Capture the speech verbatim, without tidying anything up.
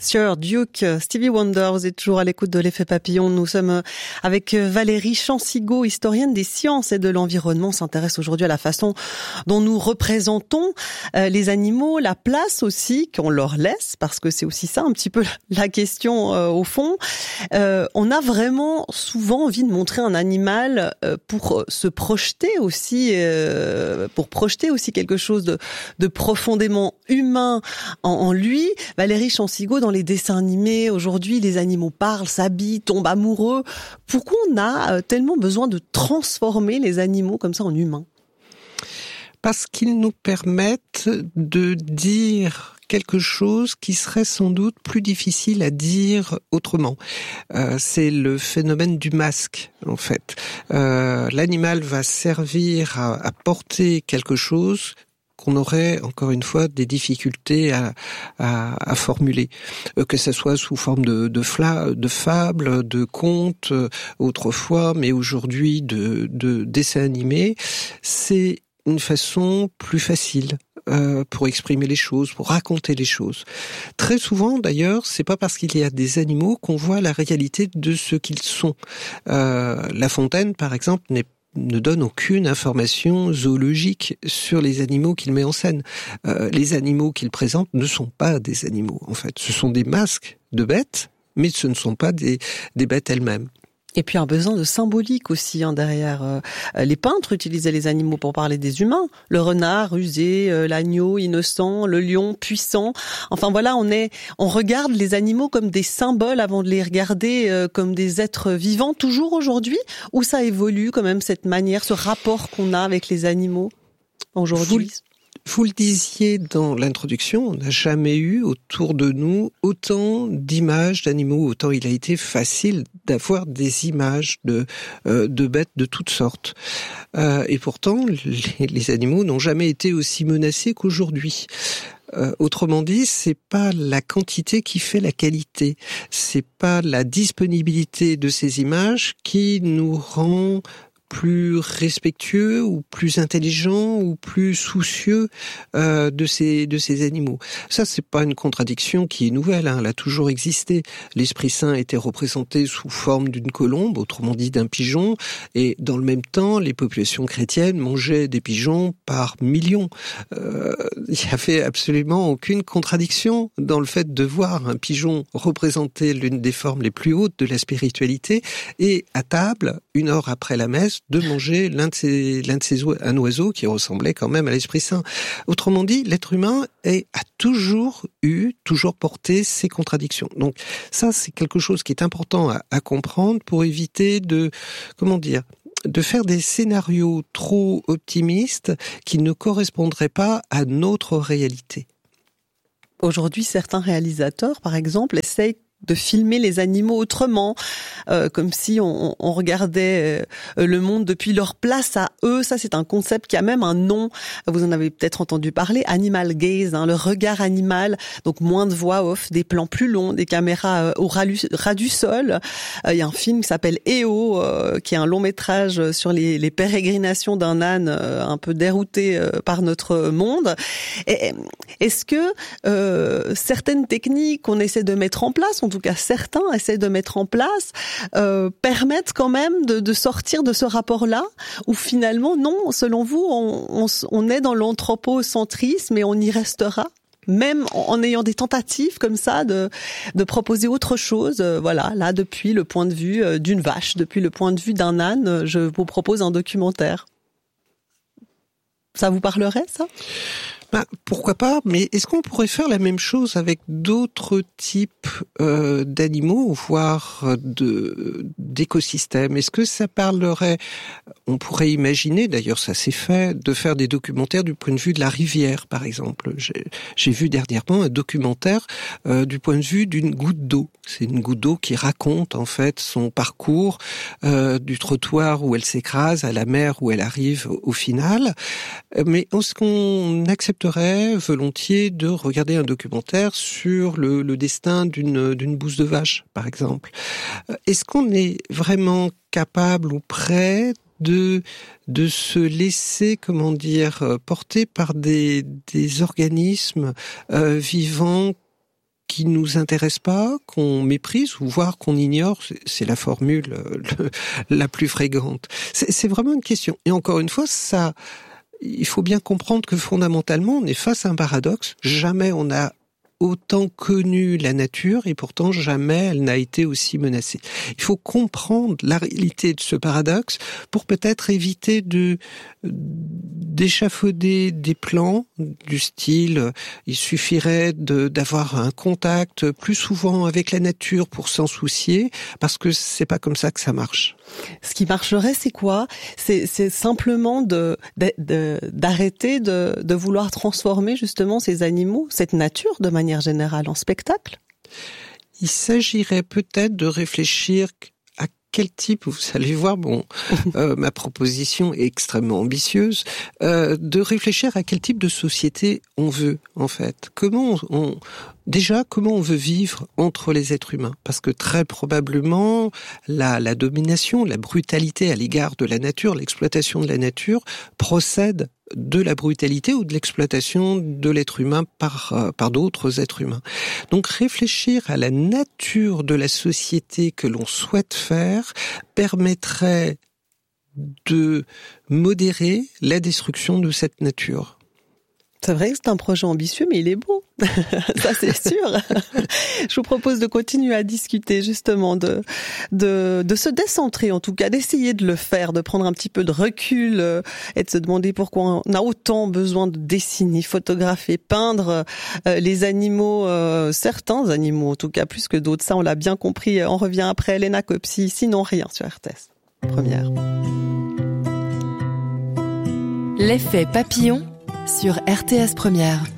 Sir Duke, Stevie Wonder, vous êtes toujours à l'écoute de l'effet papillon. Nous sommes avec Valérie Chansigo, historienne des sciences et de l'environnement. On s'intéresse aujourd'hui à la façon dont nous représentons les animaux, la place aussi qu'on leur laisse, parce que c'est aussi ça un petit peu la question euh, au fond. Euh, on a vraiment souvent envie de montrer un animal euh, pour se projeter aussi, euh, pour projeter aussi quelque chose de, de profondément humain en, en lui. Valérie Chansigo, dans les dessins animés, aujourd'hui, les animaux parlent, s'habillent, tombent amoureux. Pourquoi on a tellement besoin de transformer les animaux comme ça en humains ? Parce qu'ils nous permettent de dire quelque chose qui serait sans doute plus difficile à dire autrement. Euh, c'est le phénomène du masque, en fait. Euh, l'animal va servir à, à porter quelque chose qu'on aurait, encore une fois, des difficultés à, à, à formuler. Euh, que ce soit sous forme de, de, fla, de fables, de contes, euh, autrefois, mais aujourd'hui de, de dessins animés, c'est une façon plus facile euh, pour exprimer les choses, pour raconter les choses. Très souvent, d'ailleurs, c'est pas parce qu'il y a des animaux qu'on voit la réalité de ce qu'ils sont. Euh, La Fontaine, par exemple, n'est ne donne aucune information zoologique sur les animaux qu'il met en scène. Euh, les animaux qu'il présente ne sont pas des animaux, en fait. Ce sont des masques de bêtes, mais ce ne sont pas des, des bêtes elles-mêmes. Et puis un besoin de symbolique aussi hein, derrière. Euh, les peintres utilisaient les animaux pour parler des humains. Le renard rusé, euh, l'agneau innocent, le lion puissant. Enfin voilà, on est, on regarde les animaux comme des symboles avant de les regarder euh, comme des êtres vivants. Toujours aujourd'hui, où ça évolue quand même cette manière, ce rapport qu'on a avec les animaux aujourd'hui. Vous... Vous le disiez dans l'introduction, on n'a jamais eu autour de nous autant d'images d'animaux, autant il a été facile d'avoir des images de, euh, de bêtes de toutes sortes. Euh, et pourtant, les, les animaux n'ont jamais été aussi menacés qu'aujourd'hui. Euh, autrement dit, c'est pas la quantité qui fait la qualité, c'est pas la disponibilité de ces images qui nous rend plus respectueux ou plus intelligent ou plus soucieux euh, de ces de ces animaux. Ça, c'est pas une contradiction qui est nouvelle, hein, elle a toujours existé. L'Esprit Saint était représenté sous forme d'une colombe, autrement dit d'un pigeon, et dans le même temps, les populations chrétiennes mangeaient des pigeons par millions. Euh, il y avait absolument aucune contradiction dans le fait de voir un pigeon représenter l'une des formes les plus hautes de la spiritualité et à table, une heure après la messe, de manger l'un de ces, l'un de ces oiseaux, un oiseau qui ressemblait quand même à l'Esprit Saint. Autrement dit, l'être humain est, a toujours eu, toujours porté ces contradictions. Donc ça, c'est quelque chose qui est important à, à comprendre pour éviter de, comment dire, de faire des scénarios trop optimistes qui ne correspondraient pas à notre réalité. Aujourd'hui, certains réalisateurs, par exemple, essayent de filmer les animaux autrement, euh, comme si on, on regardait euh, le monde depuis leur place à eux. Ça, c'est un concept qui a même un nom. Vous en avez peut-être entendu parler, animal gaze, hein, le regard animal. Donc moins de voix off, des plans plus longs, des caméras euh, au ras, ras du sol. Il euh, y a un film qui s'appelle E O, euh, qui est un long métrage sur les, les pérégrinations d'un âne euh, un peu dérouté euh, par notre monde. Et, est-ce que euh, certaines techniques qu'on essaie de mettre en place, en tout cas certains essaient de mettre en place, euh, permettent quand même de, de sortir de ce rapport-là, ou finalement, non, selon vous, on, on, on est dans l'anthropocentrisme et on y restera, même en, en ayant des tentatives comme ça de, de proposer autre chose. Euh, voilà, là, depuis le point de vue euh, d'une vache, depuis le point de vue d'un âne, je vous propose un documentaire. Ça vous parlerait, ça ? Ben, pourquoi pas, mais est-ce qu'on pourrait faire la même chose avec d'autres types euh, d'animaux, voire de, d'écosystèmes ? Est-ce que ça parlerait, on pourrait imaginer, d'ailleurs ça s'est fait, de faire des documentaires du point de vue de la rivière, par exemple. J'ai, j'ai vu dernièrement un documentaire euh, du point de vue d'une goutte d'eau. C'est une goutte d'eau qui raconte en fait son parcours euh, du trottoir où elle s'écrase à la mer où elle arrive au, au final. Mais est-ce qu'on accepte volontiers de regarder un documentaire sur le, le destin d'une, d'une bouse de vache, par exemple. Est-ce qu'on est vraiment capable ou prêt de de se laisser, comment dire, porter par des des organismes euh, vivants qui nous intéressent pas, qu'on méprise ou voire qu'on ignore. C'est la formule le, la plus fréquente. C'est, c'est vraiment une question. Et encore une fois, ça, il faut bien comprendre que fondamentalement, on est face à un paradoxe. Jamais on a autant connu la nature et pourtant jamais elle n'a été aussi menacée. Il faut comprendre la réalité de ce paradoxe pour peut-être éviter de d'échafauder des plans du style il suffirait de d'avoir un contact plus souvent avec la nature pour s'en soucier, parce que c'est pas comme ça que ça marche. Ce qui marcherait, c'est quoi ? C'est, c'est simplement de, de, de d'arrêter de, de vouloir transformer justement ces animaux, cette nature de manière générale en spectacle ? Il s'agirait peut-être de réfléchir à quel type, vous allez voir, bon, euh, ma proposition est extrêmement ambitieuse, euh, de réfléchir à quel type de société on veut, en fait. Comment on, on déjà, comment on veut vivre entre les êtres humains ? Parce que très probablement, la, la domination, la brutalité à l'égard de la nature, l'exploitation de la nature procède de la brutalité ou de l'exploitation de l'être humain par, euh, par d'autres êtres humains. Donc réfléchir à la nature de la société que l'on souhaite faire permettrait de modérer la destruction de cette nature. C'est vrai que c'est un projet ambitieux, mais il est beau. Ça, c'est sûr. Je vous propose de continuer à discuter, justement, de, de, de se décentrer, en tout cas, d'essayer de le faire, de prendre un petit peu de recul euh, et de se demander pourquoi on a autant besoin de dessiner, photographier, peindre euh, les animaux, euh, certains animaux, en tout cas, plus que d'autres. Ça, on l'a bien compris. On revient après Léna Copsi, sinon rien sur R T S. Première. L'effet papillon sur R T S Première.